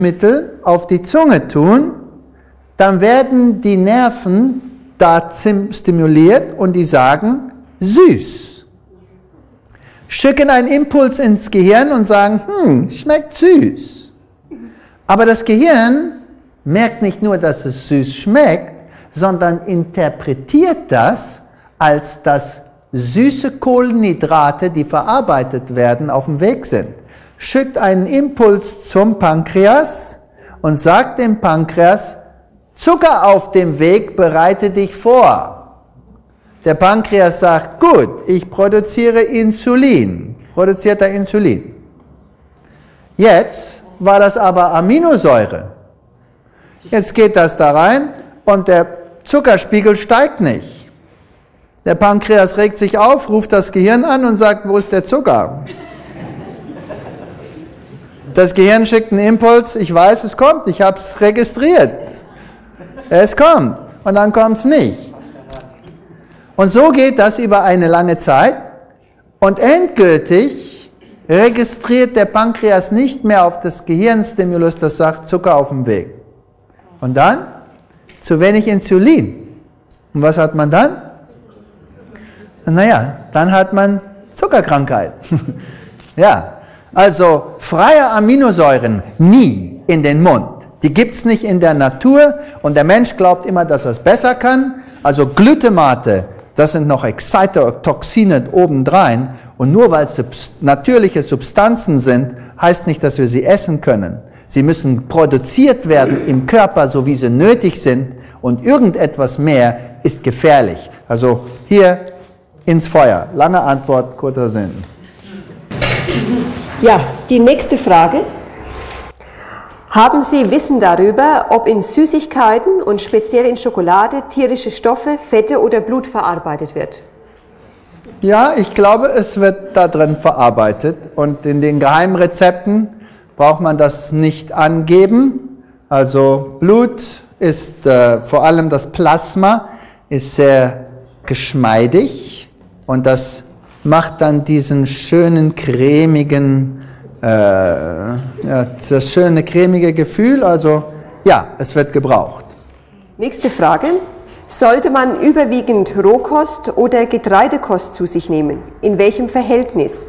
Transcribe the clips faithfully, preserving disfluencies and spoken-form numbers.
Mittel auf die Zunge tun, dann werden die Nerven da stimuliert und die sagen, süß. Schicken einen Impuls ins Gehirn und sagen, hm, schmeckt süß. Aber das Gehirn merkt nicht nur, dass es süß schmeckt, sondern interpretiert das als dass süße Kohlenhydrate, die verarbeitet werden, auf dem Weg sind. Schickt einen Impuls zum Pankreas und sagt dem Pankreas, Zucker auf dem Weg, bereite dich vor. Der Pankreas sagt, gut, ich produziere Insulin. Produziert er Insulin. Jetzt war das aber Aminosäure. Jetzt geht das da rein und der Zuckerspiegel steigt nicht. Der Pankreas regt sich auf, ruft das Gehirn an und sagt, wo ist der Zucker? Das Gehirn schickt einen Impuls, ich weiß, es kommt, ich habe es registriert. Es kommt und dann kommt es nicht. Und so geht das über eine lange Zeit und endgültig registriert der Pankreas nicht mehr auf das Gehirnstimulus, das sagt Zucker auf dem Weg. Und dann zu wenig Insulin. Und was hat man dann? Naja, dann hat man Zuckerkrankheit. Ja, also freie Aminosäuren nie in den Mund. Die gibt es nicht in der Natur und der Mensch glaubt immer, dass er es besser kann. Also Glutamate, das sind noch Excitotoxine obendrein und nur weil es subst- natürliche Substanzen sind, heißt nicht, dass wir sie essen können. Sie müssen produziert werden im Körper, so wie sie nötig sind und irgendetwas mehr ist gefährlich. Also hier ins Feuer. Lange Antwort, kurzer Sinn. Ja, die nächste Frage. Haben Sie Wissen darüber, ob in Süßigkeiten und speziell in Schokolade tierische Stoffe, Fette oder Blut verarbeitet wird? Ja, ich glaube, es wird da drin verarbeitet und in den Geheimrezepten braucht man das nicht angeben. Also Blut ist, äh, vor allem das Plasma, ist sehr geschmeidig und das macht dann diesen schönen, cremigen, äh, ja, das schöne, cremige Gefühl. Also ja, es wird gebraucht. Nächste Frage. Sollte man überwiegend Rohkost oder Getreidekost zu sich nehmen? In welchem Verhältnis?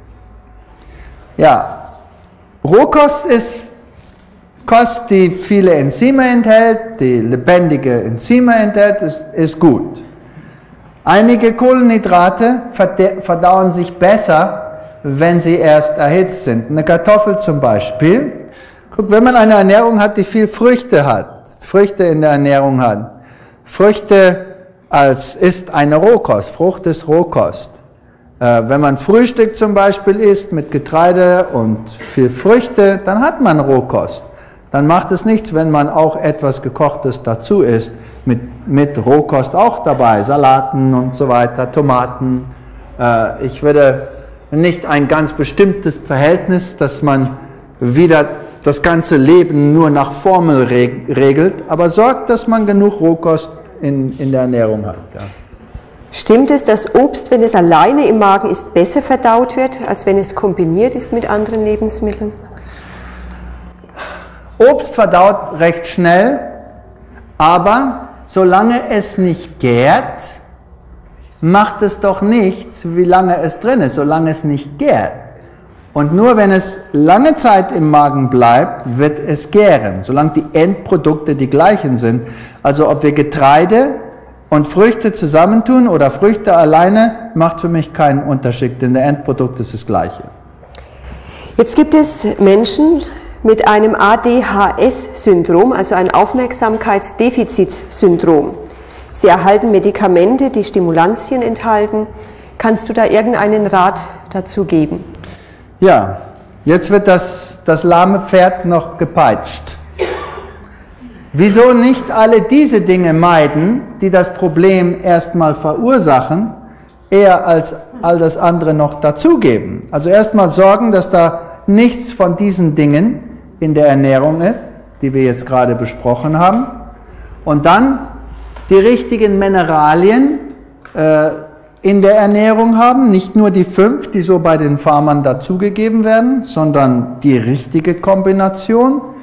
Ja, Rohkost ist Kost, die viele Enzyme enthält, die lebendige Enzyme enthält, ist, ist gut. Einige Kohlenhydrate verdauen sich besser, wenn sie erst erhitzt sind. Eine Kartoffel zum Beispiel. Guck, wenn man eine Ernährung hat, die viel Früchte hat, Früchte in der Ernährung hat. Früchte als ist eine Rohkost, Frucht ist Rohkost. Äh, wenn man Frühstück zum Beispiel isst mit Getreide und viel Früchte, dann hat man Rohkost. Dann macht es nichts, wenn man auch etwas Gekochtes dazu isst. Mit, mit Rohkost auch dabei, Salaten und so weiter, Tomaten. Äh, ich würde nicht ein ganz bestimmtes Verhältnis, dass man wieder das ganze Leben nur nach Formel reg- regelt, aber sorgt, dass man genug Rohkost in, in der Ernährung hat. Ja. Stimmt es, dass Obst, wenn es alleine im Magen ist, besser verdaut wird, als wenn es kombiniert ist mit anderen Lebensmitteln? Obst verdaut recht schnell, aber solange es nicht gärt, macht es doch nichts, wie lange es drin ist, solange es nicht gärt. Und nur wenn es lange Zeit im Magen bleibt, wird es gären, solange die Endprodukte die gleichen sind. Also ob wir Getreide und Früchte zusammentun oder Früchte alleine, macht für mich keinen Unterschied, denn der Endprodukt ist das gleiche. Jetzt gibt es Menschen mit einem A D H S-Syndrom, also ein Aufmerksamkeitsdefizitsyndrom. Sie erhalten Medikamente, die Stimulantien enthalten. Kannst du da irgendeinen Rat dazu geben? Ja, jetzt wird das, das lahme Pferd noch gepeitscht. Wieso nicht alle diese Dinge meiden, die das Problem erstmal verursachen, eher als all das andere noch dazugeben? Also erstmal sorgen, dass da nichts von diesen Dingen in der Ernährung ist, die wir jetzt gerade besprochen haben. Und dann die richtigen Mineralien äh, in der Ernährung haben, nicht nur die fünf, die so bei den Farmern dazugegeben werden, sondern die richtige Kombination.